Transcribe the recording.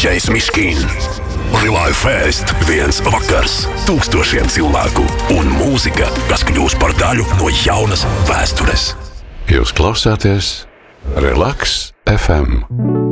DJs Miškīn. Live Fest, viens vakars, tūkstošiem cilvēku un mūzika, kas kļūs par daļu no jaunas vēstures. Jūs klausāties Relax FM.